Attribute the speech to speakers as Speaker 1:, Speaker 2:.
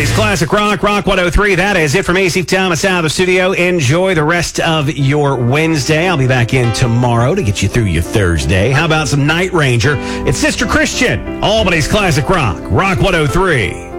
Speaker 1: Albany's Classic Rock 103. That is it from AC Thomas out of the studio. Enjoy the rest of your Wednesday. I'll be back in tomorrow to get you through your Thursday. How about some Night Ranger? It's Sister Christian, Albany's Classic Rock 103.